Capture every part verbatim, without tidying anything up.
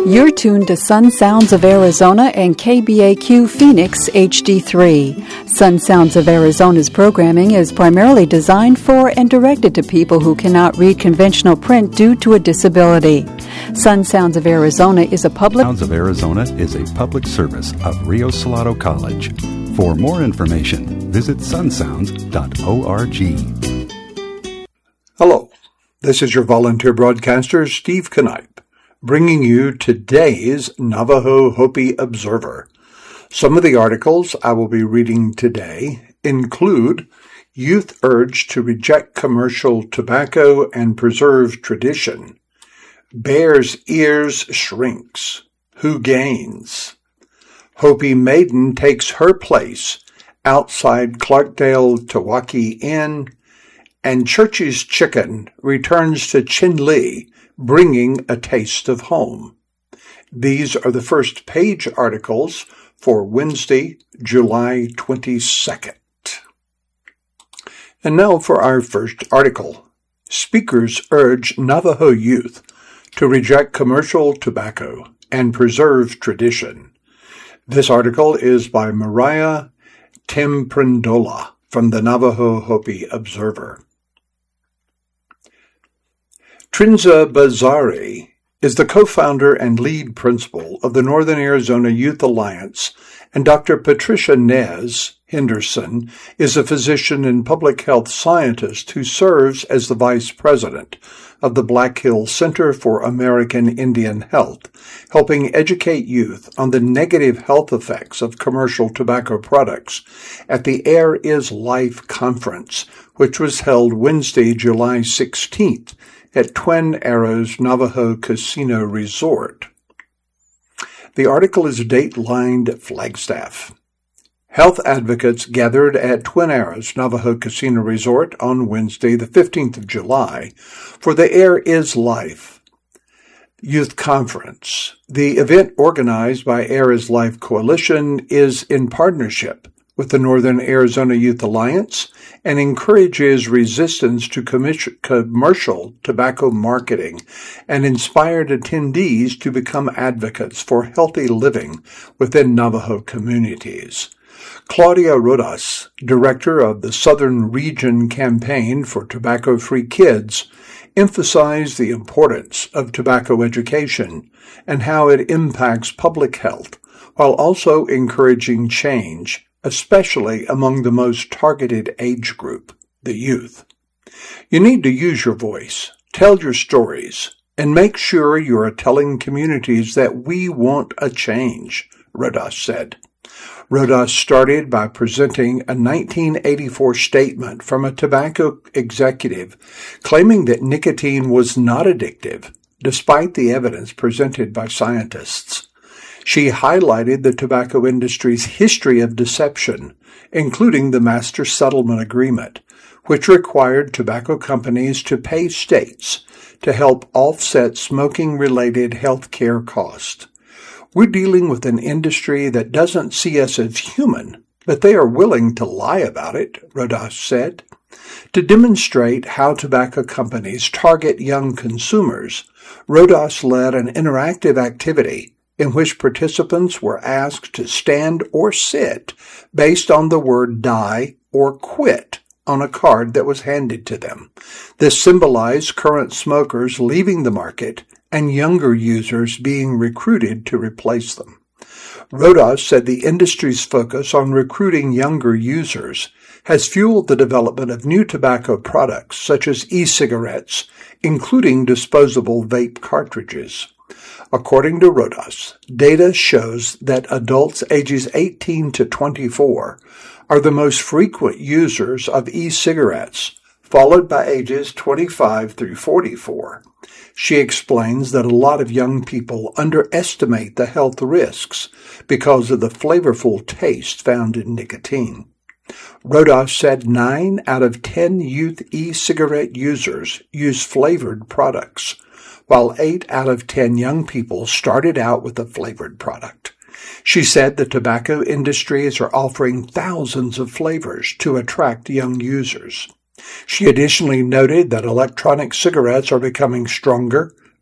You're tuned to Sun Sounds of Arizona and K B A Q Phoenix H D three. Sun Sounds of Arizona's programming is primarily designed for and directed to people who cannot read conventional print due to a disability. Sun Sounds of Arizona is a public... Sounds of Arizona is a public service of Rio Salado College. For more information, visit sun sounds dot org. Hello, this is your volunteer broadcaster, Steve Knipe, bringing you today's Navajo Hopi Observer. Some of the articles I will be reading today include Youth Urge to Reject Commercial Tobacco and Preserve Tradition, Bear's Ears Shrinks, Who Gains? Hopi Maiden Takes Her Place Outside Clarkdale Tawaki Inn, and Church's Chicken returns to Chinle, bringing a taste of home. These are the first page articles for Wednesday, July twenty-second. And now for our first article. Speakers urge Navajo youth to reject commercial tobacco and preserve tradition. This article is by Mariah Temprandola from the Navajo Hopi Observer. Trinza Bazari is the co-founder and lead principal of the Northern Arizona Youth Alliance, and Doctor Patricia Nez Henderson is a physician and public health scientist who serves as the vice president of the Black Hills Center for American Indian Health, helping educate youth on the negative health effects of commercial tobacco products at the Air is Life conference, which was held Wednesday, July sixteenth at Twin Arrows Navajo Casino Resort. The article is date-lined Flagstaff. Health advocates gathered at Twin Arrows Navajo Casino Resort on Wednesday, the fifteenth of July, for the Air is Life Youth Conference. The event, organized by Air is Life Coalition, is in partnership with the Northern Arizona Youth Alliance and encourages resistance to commercial tobacco marketing and inspired attendees to become advocates for healthy living within Navajo communities. Claudia Rodas, director of the Southern Region Campaign for Tobacco-Free Kids, emphasized the importance of tobacco education and how it impacts public health, while also encouraging change, especially among the most targeted age group, the youth. You need to use your voice, tell your stories, and make sure you are telling communities that we want a change, Rodas said. Rodas started by presenting a nineteen eighty-four statement from a tobacco executive claiming that nicotine was not addictive, despite the evidence presented by scientists. She highlighted the tobacco industry's history of deception, including the Master Settlement Agreement, which required tobacco companies to pay states to help offset smoking-related health care costs. We're dealing with an industry that doesn't see us as human, but they are willing to lie about it, Rodas said. To demonstrate how tobacco companies target young consumers, Rodas led an interactive activity in which participants were asked to stand or sit based on the word die or quit on a card that was handed to them. This symbolized current smokers leaving the market and younger users being recruited to replace them. Rodas said the industry's focus on recruiting younger users has fueled the development of new tobacco products such as e-cigarettes, including disposable vape cartridges. According to Rodas, data shows that adults ages eighteen to twenty-four are the most frequent users of e-cigarettes, followed by ages twenty-five through forty-four. She explains that a lot of young people underestimate the health risks because of the flavorful taste found in nicotine. Rodas said nine out of ten youth e-cigarette users use flavored products, while eight out of ten young people started out with a flavored product. She said the tobacco industries are offering thousands of flavors to attract young users. She additionally noted that electronic cigarettes are becoming stronger,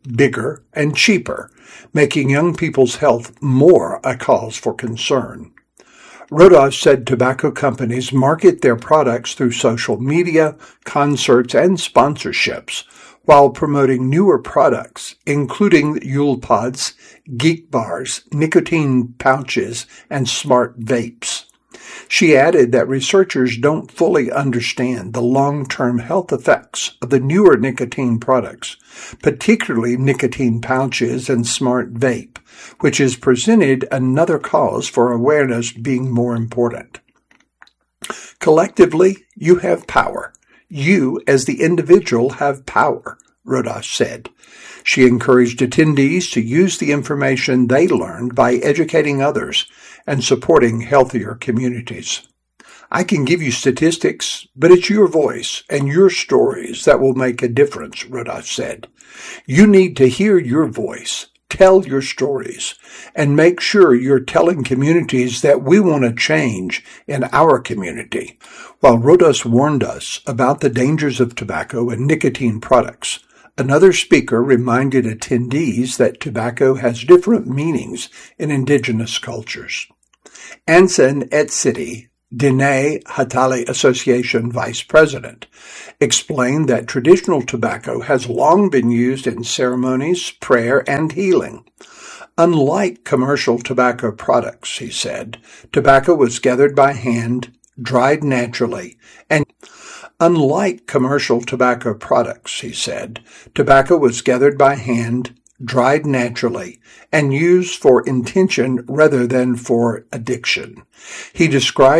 bigger, and cheaper, making young people's health more a cause for concern. Rodas said tobacco companies market their products through social media, concerts, and sponsorships, while promoting newer products, including Juul pods, Geek bars, nicotine pouches, and smart vapes. She added that researchers don't fully understand the long-term health effects of the newer nicotine products, particularly nicotine pouches and smart vape, which is presented another cause for awareness being more important. Collectively, you have power. You, as the individual, have power, Rodas said. She encouraged attendees to use the information they learned by educating others and supporting healthier communities. I can give you statistics, but it's your voice and your stories that will make a difference, Rodas said. You need to hear your voice, tell your stories, and make sure you're telling communities that we want to change in our community. While Rodas warned us about the dangers of tobacco and nicotine products, another speaker reminded attendees that tobacco has different meanings in indigenous cultures. Anson Etsiti, Diné Hatali Association Vice President, explained that traditional tobacco has long been used in ceremonies, prayer, and healing. Unlike commercial tobacco products, he said, tobacco was gathered by hand, dried naturally, and Unlike commercial tobacco products, he said, tobacco was gathered by hand, dried naturally, and used for intention rather than for addiction. He described